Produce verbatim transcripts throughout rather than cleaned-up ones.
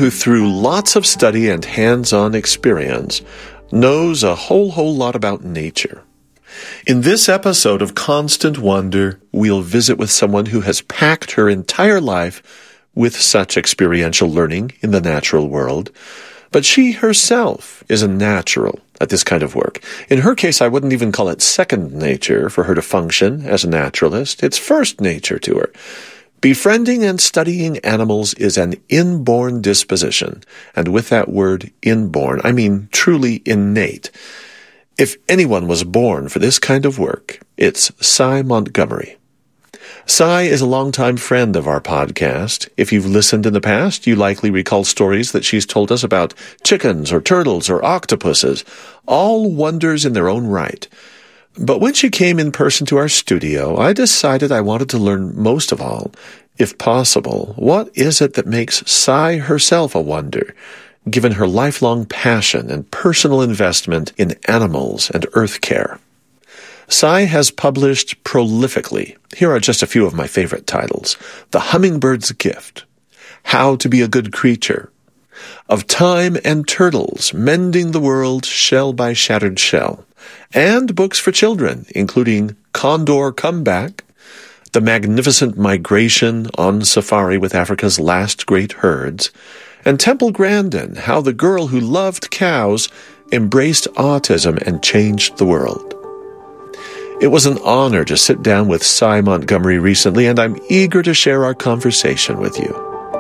who through lots of study and hands-on experience knows a whole, whole lot about nature. In this episode of Constant Wonder, we'll visit with someone who has packed her entire life with such experiential learning in the natural world. But she herself is a natural at this kind of work. In her case, I wouldn't even call it second nature for her to function as a naturalist. It's first nature to her. Befriending and studying animals is an inborn disposition. And with that word inborn, I mean truly innate. If anyone was born for this kind of work, it's Sy Montgomery. Sy is a longtime friend of our podcast. If you've listened in the past, you likely recall stories that she's told us about chickens or turtles or octopuses, all wonders in their own right. But when she came in person to our studio, I decided I wanted to learn most of all, if possible, what is it that makes Sy herself a wonder, given her lifelong passion and personal investment in animals and earth care. Sy has published prolifically. Here are just a few of my favorite titles. The Hummingbird's Gift, How to be a Good Creature, Of Time and Turtles, Mending the World Shell by Shattered Shell, and books for children, including Condor Comeback, The Magnificent Migration on Safari with Africa's Last Great Herds, and Temple Grandin, How the Girl Who Loved Cows Embraced Autism and Changed the World. It was an honor to sit down with Sy Montgomery recently, and I'm eager to share our conversation with you.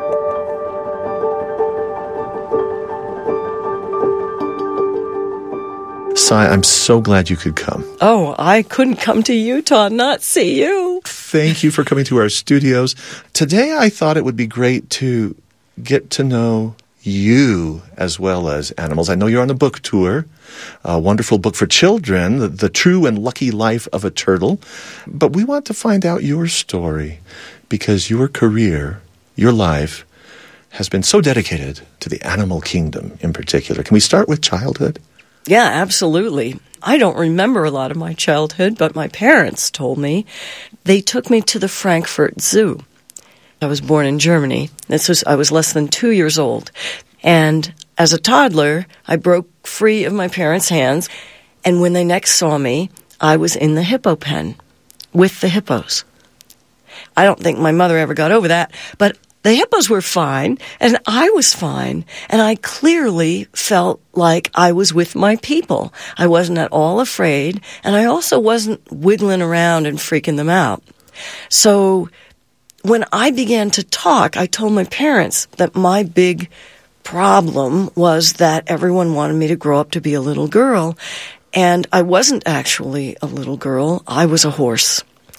Sy, I'm so glad you could come. Oh, I couldn't come to Utah and not see you. Thank you for coming to our studios. Today I thought it would be great to get to know you as well as animals. I know you're on a book tour, a wonderful book for children, The, the True and Lucky Life of a Turtle. But we want to find out your story because your career, your life, has been so dedicated to the animal kingdom in particular. Can we start with childhood? Yeah, absolutely. I don't remember a lot of my childhood, but my parents told me. They took me to the Frankfurt Zoo. I was born in Germany. This was I was less than two years old. And as a toddler, I broke free of my parents' hands. And when they next saw me, I was in the hippo pen with the hippos. I don't think my mother ever got over that, but the hippos were fine, and I was fine, and I clearly felt like I was with my people. I wasn't at all afraid, and I also wasn't wiggling around and freaking them out. So when I began to talk, I told my parents that my big problem was that everyone wanted me to grow up to be a little girl, and I wasn't actually a little girl. I was a horse.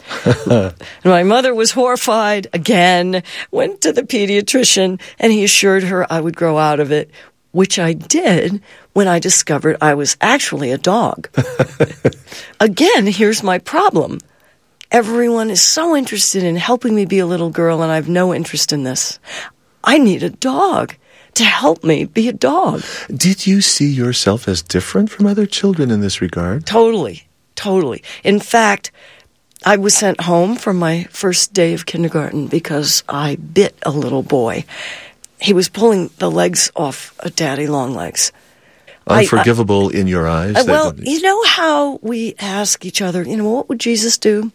My mother was horrified again, went to the pediatrician, and he assured her I would grow out of it, which I did when I discovered I was actually a dog. Again, here's my problem. Everyone is so interested in helping me be a little girl, and I have no interest in this. I need a dog to help me be a dog. Did you see yourself as different from other children in this regard? Totally, totally. In fact, I was sent home for my first day of kindergarten because I bit a little boy. He was pulling the legs off of Daddy Longlegs. Unforgivable I, I, in your eyes? Uh, well, you know how we ask each other, you know, what would Jesus do?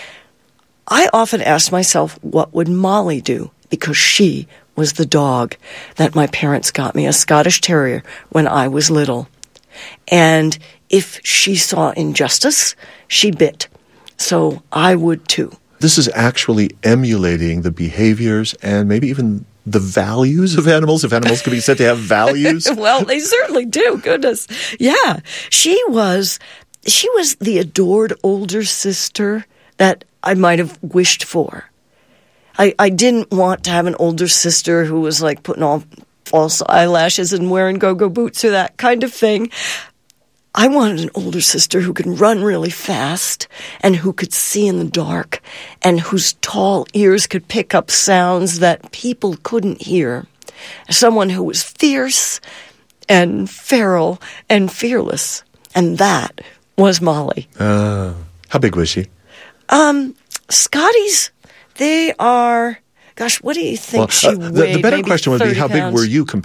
I often ask myself, what would Molly do? Because she was the dog that my parents got me, a Scottish Terrier, when I was little. And if she saw injustice, she bit. So I would too. This is actually emulating the behaviors and maybe even the values of animals, if animals could be said to have values. Well, they certainly do. Goodness. Yeah. She was, she was the adored older sister that I might have wished for. I, I didn't want to have an older sister who was like putting on false eyelashes and wearing go-go boots or that kind of thing. I wanted an older sister who could run really fast and who could see in the dark and whose tall ears could pick up sounds that people couldn't hear. Someone who was fierce and feral and fearless. And that was Molly. Uh, how big was she? Um, Scotties, they are, gosh, what do you think well, she uh, weighed? The, the better Maybe question would be, how big pounds? were you